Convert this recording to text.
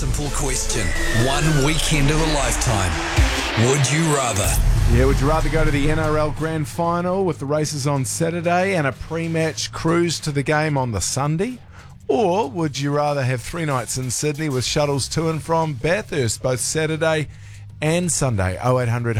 simple question. One weekend of a lifetime. Would you rather? Yeah, would you rather go to the NRL Grand Final with the races on Saturday and a pre-match cruise to the game on the Sunday? Or would you rather have 3 nights in Sydney with shuttles to and from Bathurst both Saturday and Sunday? 0800